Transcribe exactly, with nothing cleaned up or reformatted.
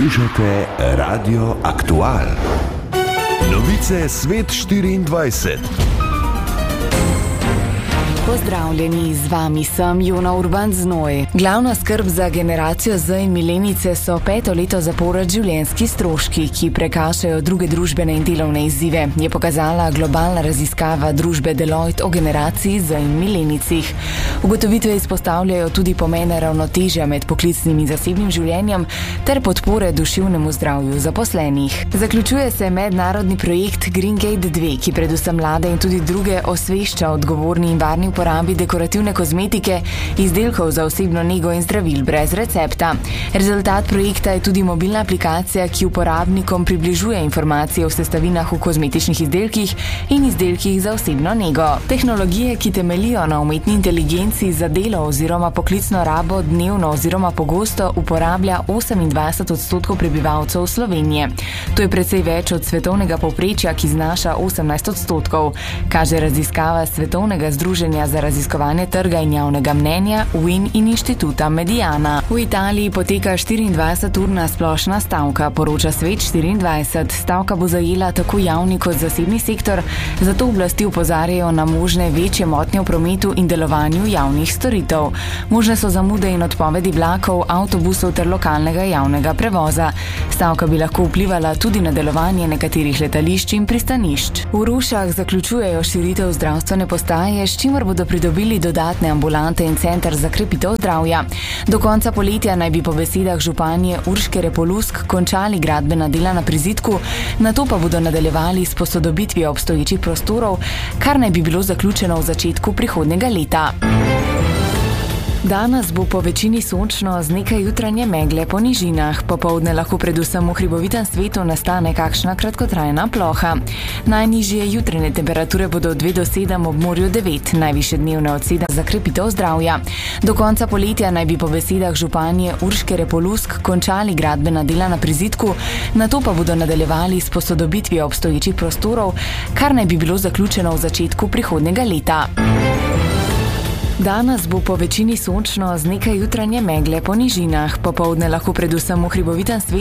Poslušate Radio Aktual. Novice Svet štiriindvajset. Pozdravljeni, z vami sem Jona Urban Znoj. Glavna skrb za generacijo Z in milenice so peto leto zapored življenjski stroški, ki prekašajo druge družbene in delovne izzive, je pokazala globalna raziskava družbe Deloitte o generaciji Z in milenicih. Ugotovitve izpostavljajo tudi pomen ravnotežja med poklicnim in zasebnim življenjem ter podpore duševnemu zdravju zaposlenih. Zaključuje se mednarodni projekt Green Gate dva, ki predvsem mlade in tudi druge osvešča odgovorni in varni uporabi dekorativne kozmetike, izdelkov za osebno nego in zdravil brez recepta. Rezultat projekta je tudi mobilna aplikacija, ki uporabnikom približuje informacije o sestavinah v kozmetičnih izdelkih in izdelkih za osebno nego. Tehnologije, ki temeljijo na umetni inteligenci za delo oziroma poklicno rabo dnevno oziroma pogosto uporablja osemindvajset odstotkov prebivalcev Slovenije. To je precej več od svetovnega povprečja, ki znaša osemnajst odstotkov, kaže raziskava Svetovnega združenja za raziskovanje trga in javnega mnenja W I N in inštituta Mediana. V Italiji poteka štiriindvajseturna splošna stavka, poroča Svet štiriindvajset. Stavka bo zajela tako javni kot zasebni sektor, zato oblasti opozarjajo na možne večje motnje v prometu in delovanju javnih storitev. Možne so zamude in odpovedi vlakov, avtobusov ter lokalnega javnega prevoza. Stavka bi lahko vplivala tudi na delovanje nekaterih letališč in pristanišč. V Rušah zaključujejo širitev zdravstvene postaje, s čimer bodo pridobili dodatne ambulante in center za krepitev zdravja. Do konca poletja naj bi po besedah županje Urške Repolusk končali gradbena dela na prizidku, nato pa bodo nadaljevali s posodobitvijo obstoječih prostorov, kar naj bi bilo zaključeno v začetku prihodnjega leta. Danes bo po večini sončno z nekaj jutranje megle po nižinah. Popoldne lahko predvsem v hribovitem svetu nastane kakšna kratkotrajna ploha. Najnižje jutranje temperature bodo od dve do sedem, ob morju devet, najvišje dnevne od sedem za krepitev zdravja. Do konca poletja naj bi po besedah županje Urške Repolusk končali gradbena dela na prizidku, nato pa bodo nadaljevali s posodobitvijo obstoječih prostorov, kar naj bi bilo zaključeno v začetku prihodnjega leta. Danes bo po večini sončno z nekaj jutranje megle po nižinah. Popoldne lahko predvsem v hribovitem svetu